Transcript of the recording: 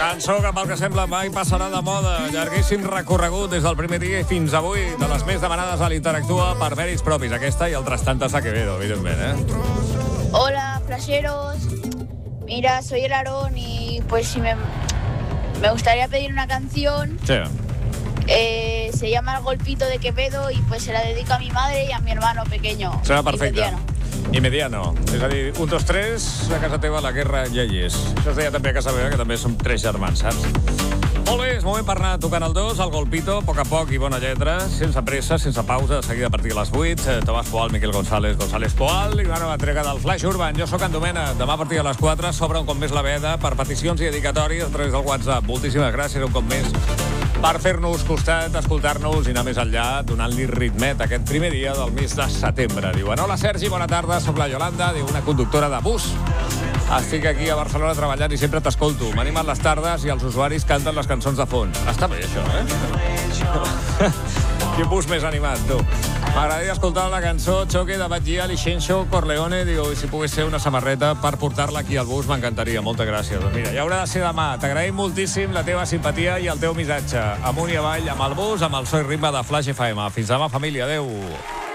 Cançó que pel que sembla mai passarà de moda. Llarguíssim recorregut des del primer dia i fins avui, de les més demanades a l'Interactua per mèrits propis. Aquesta i altres tantes a Quevedo, evidentment, ¿eh? Hola, flasheros. Mira, soy el Aarón y pues si me gustaría pedir una canción. Sí. Se llama El Golpito de Quevedo y pues se la dedico a mi madre y a mi hermano pequeño. Serà perfecte. I mediano. I mediano. És a dir, 1, 2, 3, a casa teva la guerra ja hi és. Això es deia també a casa meva, que també som 3 germans, saps? Molt bé, és moment per anar tocant el 2, el Golpito, a poc i bona lletra, sense pressa, sense pausa, de seguida a partir de les 8. Tomàs Poal, Miquel González Poal i una nova entrega del Flash Urban. Jo sóc en Domena. Demà a partir de les 4 s'obre un cop més la veda per peticions i dedicatòries a través del WhatsApp. Moltíssimes gràcies un cop més per fer-nos costat, escoltar-nos i anar més enllà, donant-li ritmet aquest primer dia del mes de setembre. Diuen, hola Sergi, bona tarda, soc la Yolanda, diu una conductora de bus. Estic aquí a Barcelona treballant i sempre t'escolto. M'animen les tardes i els usuaris canten les cançons de fons. Està bé, això, eh? Quin bus més animat, tu. M'agradaria escoltar la cançó Choque de Bad Gyal i Xenxo Corleone. Diu, si pogués ser una samarreta per portar-la aquí al bus, m'encantaria. Moltes gràcies. Doncs mira, ja haurà de ser demà. T'agraïm moltíssim la teva simpatia i el teu missatge. Amunt i avall, amb el bus, amb el so i ritme de Flash FM. Fins demà, família. Adéu.